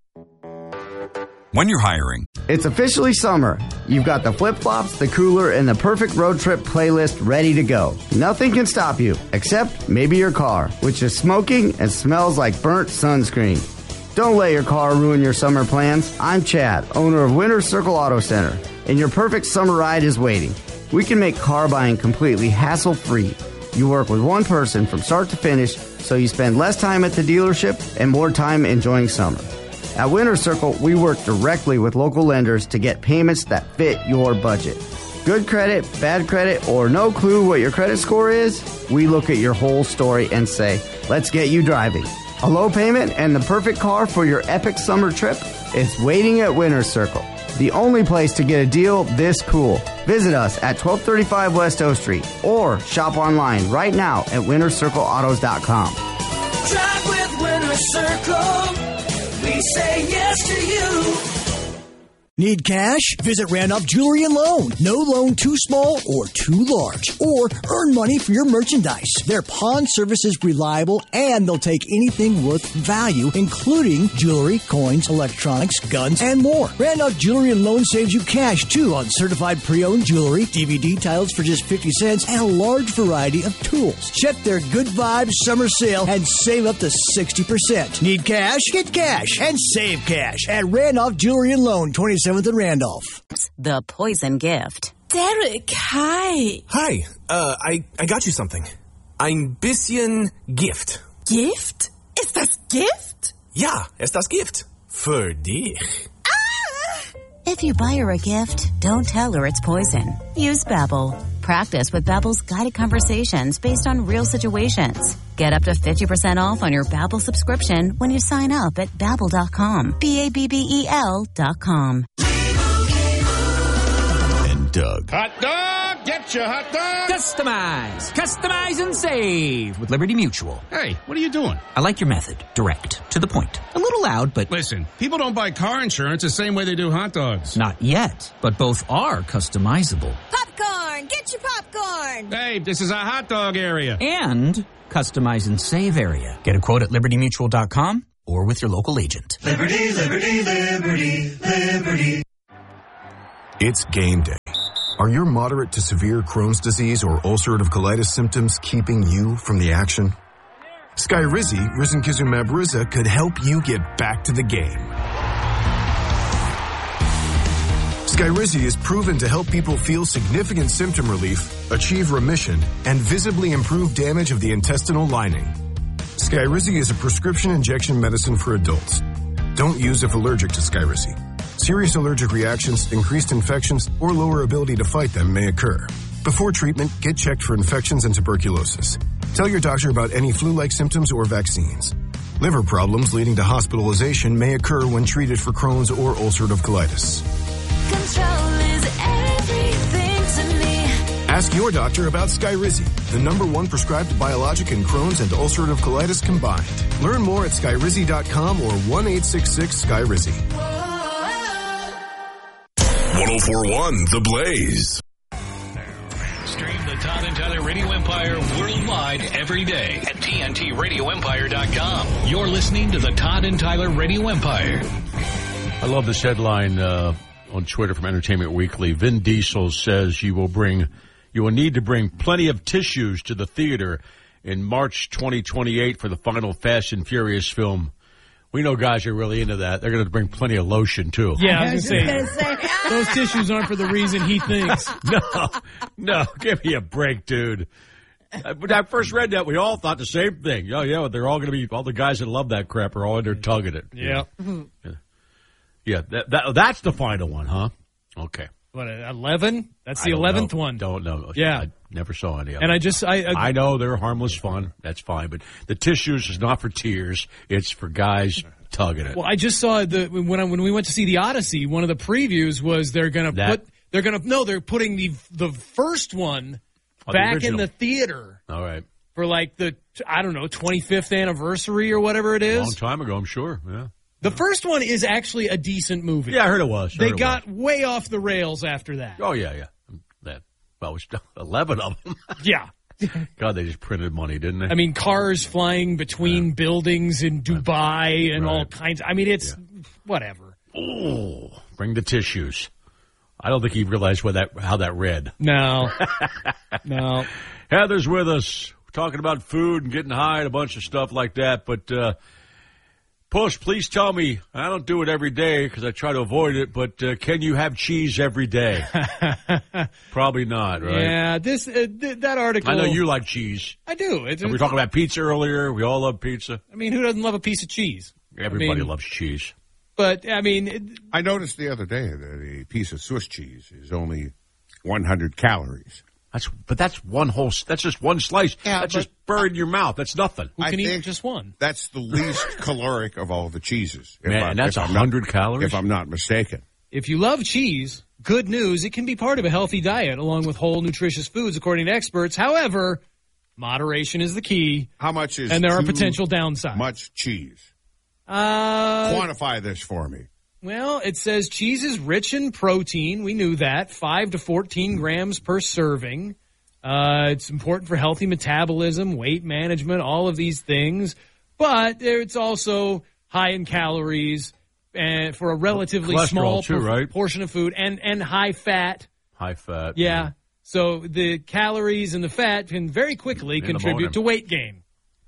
When you're hiring. It's officially summer. You've got the flip-flops, the cooler, and the perfect road trip playlist ready to go. Nothing can stop you, except maybe your car, which is smoking and smells like burnt sunscreen. Don't let your car ruin your summer plans. I'm Chad, owner of Winter Circle Auto Center, and your perfect summer ride is waiting. We can make car buying completely hassle-free. You work with one person from start to finish, so you spend less time at the dealership and more time enjoying summer. At Winter Circle, we work directly with local lenders to get payments that fit your budget. Good credit, bad credit, or no clue what your credit score is? We look at your whole story and say, let's get you driving. A low payment and the perfect car for your epic summer trip is waiting at Winter Circle, the only place to get a deal this cool. Visit us at 1235 West O Street or shop online right now at wintercircleautos.com. Drive with Winter Circle. We say yes to you. Need cash? Visit Randolph Jewelry and Loan. No loan too small or too large. Or earn money for your merchandise. Their pawn service is reliable and they'll take anything worth value, including jewelry, coins, electronics, guns, and more. Randolph Jewelry and Loan saves you cash, too, on certified pre-owned jewelry, DVD titles for just 50 cents, and a large variety of tools. Check their Good Vibes summer sale and save up to 60%. Need cash? Get cash and save cash at Randolph Jewelry and Loan, 27th and Randolph. The poison gift. Derek, hi. Hi, I got you something. Ein bisschen Gift. Gift? Ist das Gift? Ja, ist das Gift. Für dich. If you buy her a gift, don't tell her it's poison. Use Babbel. Practice with Babbel's guided conversations based on real situations. Get up to 50% off on your Babbel subscription when you sign up at Babbel.com. Babbel.com. And Doug. Hot dog! Get your hot dog! Customize and save with Liberty Mutual. Hey, what are you doing? I like your method. Direct. To the point. A little loud, but... Listen, people don't buy car insurance the same way they do hot dogs. Not yet, but both are customizable. Popcorn! Get your popcorn! Hey, this is a hot dog area. And customize and save area. Get a quote at libertymutual.com or with your local agent. Liberty, liberty, liberty, liberty. It's game day. Are your moderate to severe Crohn's disease or ulcerative colitis symptoms keeping you from the action? Skyrizi, risankizumab Riza, could help you get back to the game. Skyrizi is proven to help people feel significant symptom relief, achieve remission, and visibly improve damage of the intestinal lining. Skyrizi is a prescription injection medicine for adults. Don't use if allergic to Skyrizi. Serious allergic reactions, increased infections, or lower ability to fight them may occur. Before treatment, get checked for infections and tuberculosis. Tell your doctor about any flu-like symptoms or vaccines. Liver problems leading to hospitalization may occur when treated for Crohn's or ulcerative colitis. Control is everything to me. Ask your doctor about Skyrizi, the #1 prescribed biologic in Crohn's and ulcerative colitis combined. Learn more at skyrizi.com or 1-866-SKYRIZI. 1041 The Blaze. Stream the Todd and Tyler Radio Empire worldwide every day at TNTRadioEmpire.com. You're listening to the Todd and Tyler Radio Empire. I love this headline on Twitter from Entertainment Weekly. Vin Diesel says you will need to bring plenty of tissues to the theater in March 2028 for the final Fast and Furious film. We know guys are really into that. They're going to bring plenty of lotion, too. Yeah, I was going to say, those tissues aren't for the reason he thinks. No, give me a break, dude. When I first read that, we all thought the same thing. Oh, yeah, they're all going to be, all the guys that love that crap are all in there tugging it. Yeah. Yeah, that's the final one, huh? Okay. What, 11? That's the 11th one. Don't know. Yeah. I never saw any of and them. I know they're harmless fun. That's fine. But the tissues is not for tears. It's for guys tugging it. Well, I just saw when we went to see the Odyssey, one of the previews was they're putting the first one back in the theater. All right. For like the 25th anniversary or whatever it is. A long time ago, I'm sure. Yeah. The first one is actually a decent movie. Yeah, I heard it was. They got way off the rails after that. Oh, yeah. It was 11 of them. Yeah. God, they just printed money, didn't they? I mean, cars flying between buildings in Dubai and all kinds. I mean, it's whatever. Oh, bring the tissues. I don't think he realized how that read. No. No. Heather's with us. We're talking about food and getting high and a bunch of stuff like that, but Push, please tell me, I don't do it every day because I try to avoid it, but can you have cheese every day? Probably not, right? Yeah, that article. I know you like cheese. I do. We were talking about pizza earlier. We all love pizza. I mean, who doesn't love a piece of cheese? Everybody loves cheese. But, I mean... I noticed the other day that a piece of Swiss cheese is only 100 calories. That's just one slice. Yeah, that's just buried in your mouth. That's nothing. Who can eat just one? That's the least caloric of all the cheeses. Man, that's 100 calories? If I'm not mistaken. If you love cheese, good news, it can be part of a healthy diet along with whole, nutritious foods, according to experts. However, moderation is the key. How much is and there are potential downsides. Much cheese? Quantify this for me. Well, it says cheese is rich in protein. We knew that. 5 to 14 grams per serving. It's important for healthy metabolism, weight management, all of these things. But it's also high in calories and for a relatively small portion of food and high fat. High fat. Yeah. So the calories and the fat can very quickly contribute to weight gain.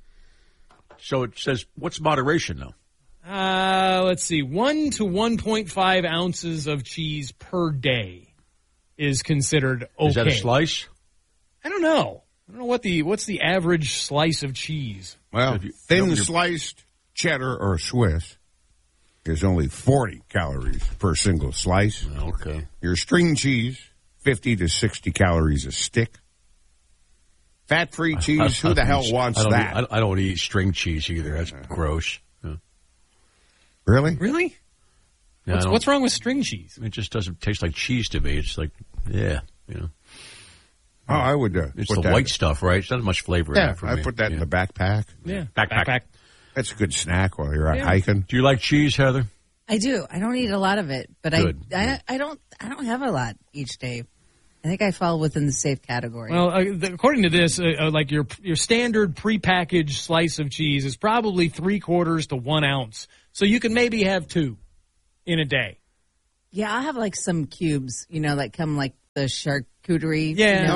So it says, what's moderation, though? Let's see. 1 to 1.5 ounces of cheese per day is considered okay. Is that a slice? I don't know. What's the average slice of cheese? Well, thin sliced cheddar or Swiss is only 40 calories per single slice. Okay. Your string cheese, 50 to 60 calories a stick. Fat-free cheese. Who the hell wants that? I don't eat string cheese either. That's gross. Yeah. Really? Really? Yeah, What's wrong with string cheese? It just doesn't taste like cheese to me. It's like, yeah, you know. Oh, I would. It's the white stuff, right? It's not much flavor in it for me. I put that in the backpack. Yeah, backpack. That's a good snack while you're out hiking. Do you like cheese, Heather? I do. I don't eat a lot of it, but Good. I don't have a lot each day. I think I fall within the safe category. Well, according to this, like your standard prepackaged slice of cheese is probably 3/4 to 1 ounce. So you can maybe have 2 in a day. Yeah, I'll have like some cubes, that come like the charcuterie.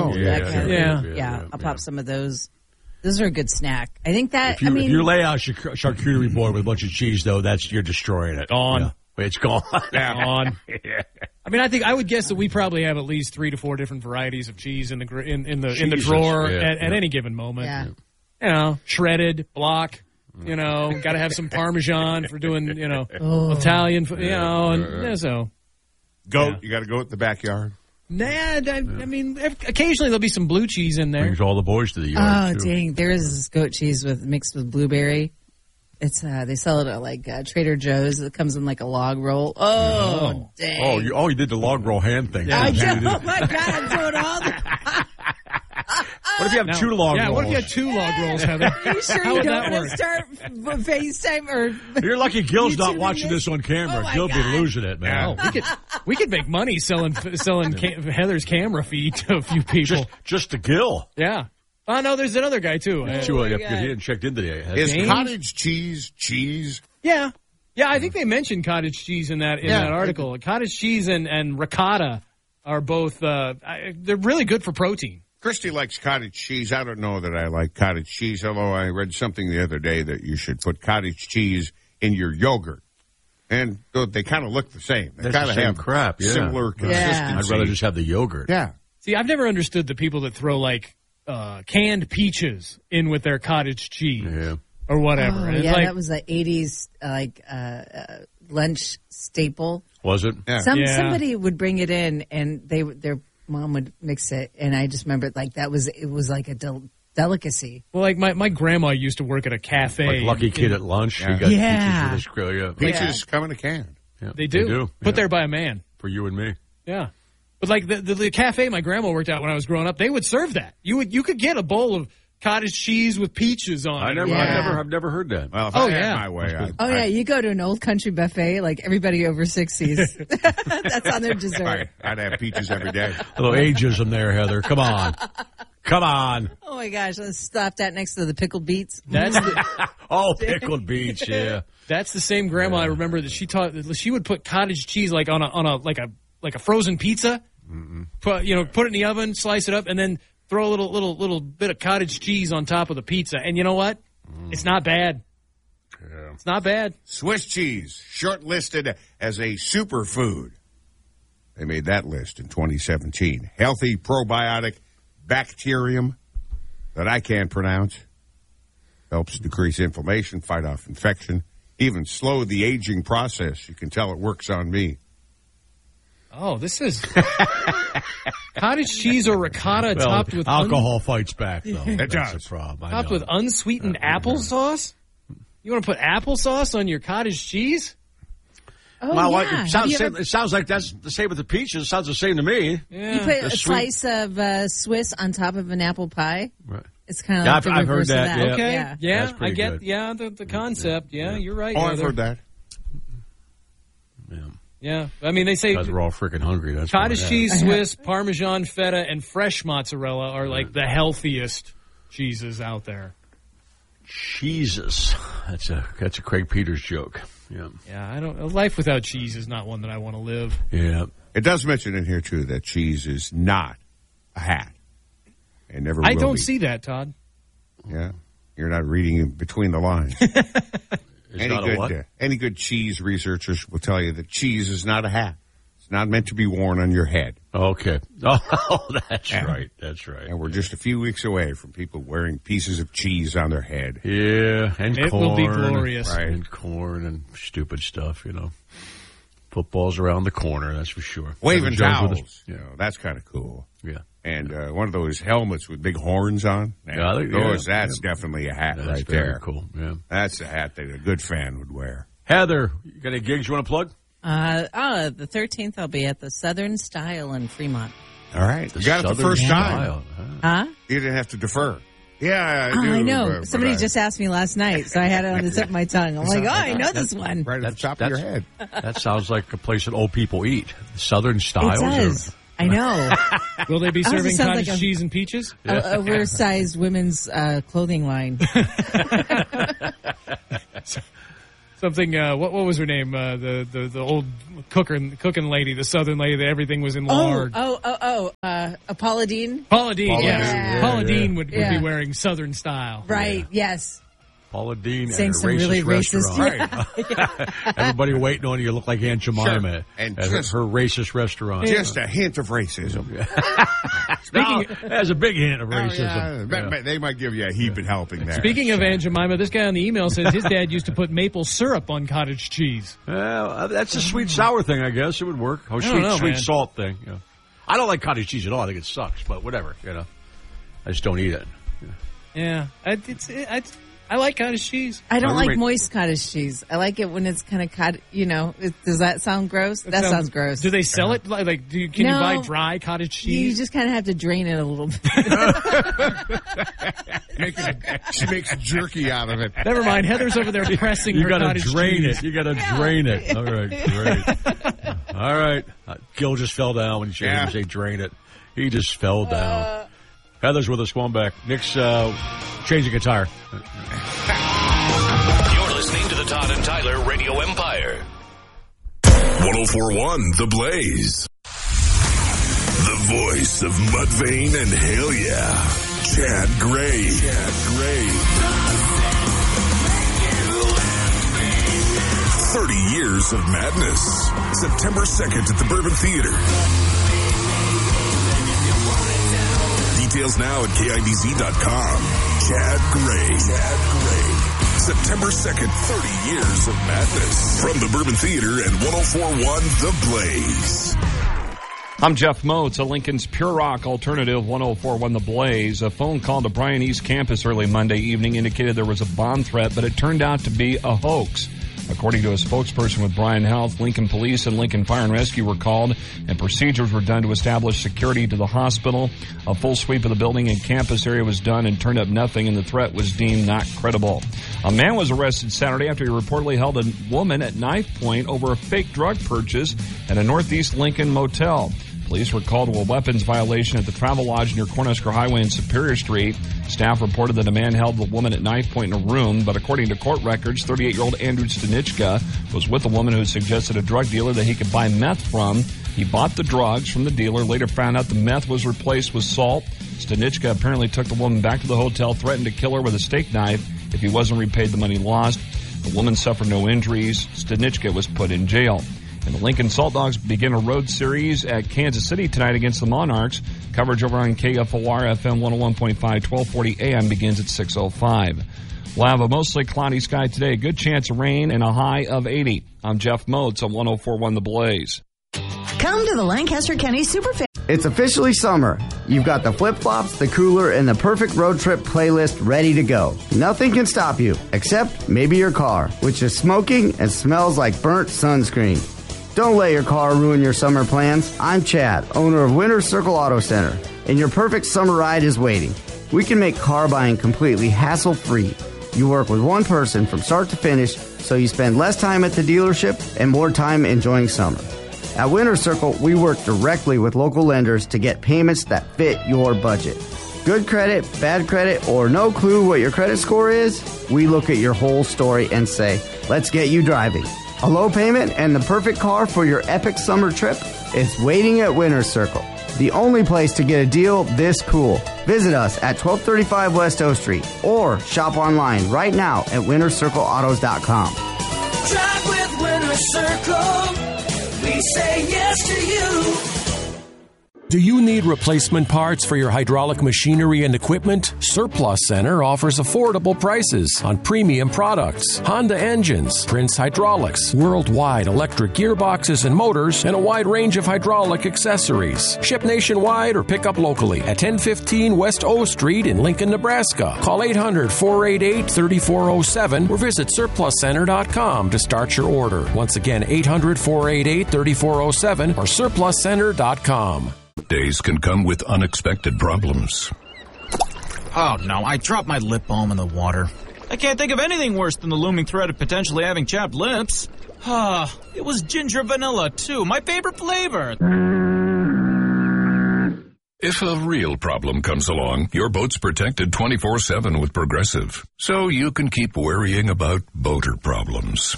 Yeah. I'll pop some of those. Those are a good snack. I think that, If you lay out your charcuterie board with a bunch of cheese, though, you're destroying it. Gone. Yeah. It's gone. Gone. I mean, I would guess that we probably have at least 3 to 4 different varieties of cheese in the drawer at any given moment. Yeah. You know, shredded, block. You know, got to have some Parmesan for doing, Italian. So. Goat. You got to go in the backyard. Nah, I mean, occasionally there'll be some blue cheese in there. Brings all the boys to the yard. Oh, dang. There is this goat cheese mixed with blueberry. It's they sell it at like Trader Joe's. It comes in like a log roll. Oh, dang. You did the log roll hand thing. I do. Oh, my God. I'm doing all the... What if you have 2 log rolls? Yeah, what if you had 2 log rolls, Heather? Are you sure How you would don't that want to start FaceTime or... You're lucky Gil's not watching this on camera. Oh, Gil be losing it, man. We could make money selling Heather's camera feed to a few people. Just to Gil. Yeah. Oh, no, there's another guy, too. He hadn't checked into the... Is cottage cheese? Yeah. Yeah, I think they mentioned cottage cheese in that article. Cottage cheese and ricotta are both... they're really good for protein. Christy likes cottage cheese. I don't know that I like cottage cheese, although I read something the other day that you should put cottage cheese in your yogurt. And they kind of look the same. They kind of have crap, similar consistency. I'd rather just have the yogurt. Yeah. See, I've never understood the people that throw, like, canned peaches in with their cottage cheese. Yeah. Or whatever. Oh, that was the 80s, lunch staple. Was it? Yeah. Somebody would bring it in, and their mom would mix it, and I just remember it was like a delicacy. Well, like my grandma used to work at a cafe. Like Lucky Kid at lunch. Yeah. He got peaches with his grill. Yeah. Peaches come in a can. Yeah. They do. Put there by a man. For you and me. Yeah. But like the cafe my grandma worked at when I was growing up, they would serve that. You could get a bowl of cottage cheese with peaches on it. I've never heard that. Well, if I had my way, you go to an old country buffet, like everybody over 60s. That's on their dessert. I'd have peaches every day. A little ageism there, Heather. Come on. Oh my gosh, let's stop that next to the pickled beets. That's pickled beets, yeah. That's the same grandma I remember that she would put cottage cheese like on a frozen pizza. Put it in the oven, slice it up, and then throw a little bit of cottage cheese on top of the pizza. And you know what? It's not bad. Yeah. It's not bad. Swiss cheese, shortlisted as a superfood. They made that list in 2017. Healthy probiotic bacterium that I can't pronounce. Helps decrease inflammation, fight off infection, even slow the aging process. You can tell it works on me. Oh, this is cottage cheese or ricotta topped with alcohol fights back, though. It That's does. a problem. Topped with unsweetened applesauce? You want to put applesauce on your cottage cheese? Oh, yeah. It sounds like that's the same with the peaches. It sounds the same to me. Yeah. You put a slice of Swiss on top of an apple pie. Right. It's kind of like the I've heard reverse of that. that. Yeah. Okay. Yeah, That's I get good. the concept. Yeah, you're right. I've heard that. Yeah. I mean, they say Because we're all freaking hungry. That's cottage cheese, Swiss, Parmesan, feta, and fresh mozzarella are like the healthiest cheeses out there. Jesus. That's a Craig Peters joke. Yeah. Yeah, a life without cheese is not one that I want to live. Yeah. It does mention in here, too, that cheese is not a hat. It never will I don't be. see that, Todd. Yeah. You're not reading between the lines. Any good cheese researchers will tell you that cheese is not a hat. It's not meant to be worn on your head. Okay. Oh, that's right. That's right. And we're just a few weeks away from people wearing pieces of cheese on their head. Yeah, and it corn. Will be glorious. Right. And corn and stupid stuff, Football's around the corner, that's for sure. Waving towels. That's kind of cool. Yeah. And one of those helmets with big horns on. That's definitely a hat right very there. Cool. Yeah. That's a hat that a good fan would wear. Heather, you got any gigs you want to plug? The 13th, I'll be at the Southern Style in Fremont. All right. You got it the first time. Huh? You didn't have to defer. Yeah, I do. I know. Somebody just asked me last night, so I had it on the tip of my tongue. I'm like, I know this one. Right at the top of your head. That sounds like a place that old people eat. Southern Style. It does. I know. Will they be serving cottage like cheese and peaches? Oversized women's clothing line. Something. What was her name? The old cooking lady, the Southern lady that everything was in lard. Paula Deen. Paula Deen. Yes. Yeah. Paula Deen would be wearing Southern Style. Right. Yes. Paula Deen saying at a some racist really restaurant. racist. Everybody waiting on you look like Aunt Jemima Sure. And at just- her racist restaurant. Just a hint of racism. There's a big hint of racism. They might give you a heaping helping there. Speaking of Aunt Jemima, this guy on the email says his dad used to put maple syrup on cottage cheese. That's a sweet sour thing, I guess. It would work. I don't know, sweet man. salt thing. Yeah. I don't like cottage cheese at all. I think it sucks, but whatever. I just don't eat it. Yeah, I like cottage cheese. I don't like moist cottage cheese. I like it when it's kind of does that sound gross? That sounds gross. Do they sell it? Can you buy dry cottage cheese? You just kind of have to drain it a little bit. She makes jerky out of it. Never mind. Heather's over there pressing her cottage cheese. You got to drain it. All right, great. All right. Gil just fell down when you say drain it. He just fell down. Heather's with us. Going back. Nick's changing a tire. You're listening to the Todd and Tyler Radio Empire. 1041 The Blaze. The voice of Mudvayne and Hell Yeah. Chad Gray. 30 years of madness. September 2nd at the Bourbon Theater. Details now at KIDZ.com. Chad Gray. September 2nd, 30 years of madness. From the Bourbon Theater and 1041 The Blaze. I'm Jeff Moats, a Lincoln's Pure Rock Alternative 1041 The Blaze. A phone call to Bryan East Campus early Monday evening indicated there was a bomb threat, but it turned out to be a hoax. According to a spokesperson with Bryan Health, Lincoln Police and Lincoln Fire and Rescue were called, and procedures were done to establish security to the hospital. A full sweep of the building and campus area was done and turned up nothing, and the threat was deemed not credible. A man was arrested Saturday after he reportedly held a woman at knife point over a fake drug purchase at a Northeast Lincoln motel. Police were called to a weapons violation at the Travel Lodge near Cornhusker Highway and Superior Street. Staff reported that a man held the woman at knife point in a room, but according to court records, 38-year-old Andrew Stanichka was with a woman who suggested a drug dealer that he could buy meth from. He bought the drugs from the dealer, later found out the meth was replaced with salt. Stanichka apparently took the woman back to the hotel, threatened to kill her with a steak knife if he wasn't repaid the money lost. The woman suffered no injuries. Stanichka was put in jail. And the Lincoln Salt Dogs begin a road series at Kansas City tonight against the Monarchs. Coverage over on KFOR FM 101.5, 1240 AM begins at 6:05. We'll have a mostly cloudy sky today. A good chance of rain and a high of 80. I'm Jeff Moats on 1041 The Blaze. Come to the Lancaster County Superfan. It's officially summer. You've got the flip-flops, the cooler, and the perfect road trip playlist ready to go. Nothing can stop you, except maybe your car, which is smoking and smells like burnt sunscreen. Don't let your car ruin your summer plans. I'm Chad, owner of Winter Circle Auto Center, and your perfect summer ride is waiting. We can make car buying completely hassle-free. You work with one person from start to finish, so you spend less time at the dealership and more time enjoying summer. At Winter Circle, we work directly with local lenders to get payments that fit your budget. Good credit, bad credit, or no clue what your credit score is? We look at your whole story and say, let's get you driving. A low payment and the perfect car for your epic summer trip is waiting at Winter Circle. The only place to get a deal this cool. Visit us at 1235 West O Street or shop online right now at wintercircleautos.com. Drive with Winter Circle. We say yes to you. Do you need replacement parts for your hydraulic machinery and equipment? Surplus Center offers affordable prices on premium products, Honda engines, Prince Hydraulics, worldwide electric gearboxes and motors, and a wide range of hydraulic accessories. Ship nationwide or pick up locally at 1015 West O Street in Lincoln, Nebraska. Call 800-488-3407 or visit surpluscenter.com to start your order. Once again, 800-488-3407 or surpluscenter.com. Days can come with unexpected problems. Oh no, I dropped my lip balm in the water. I can't think of anything worse than the looming threat of potentially having chapped lips. It was ginger vanilla too, my favorite flavor. If a real problem comes along, your boat's protected 24/7 with Progressive, so you can keep worrying about boater problems.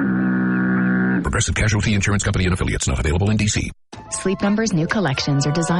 Progressive Casualty Insurance Company and Affiliates, not available in D.C. Sleep Number's new collections are designed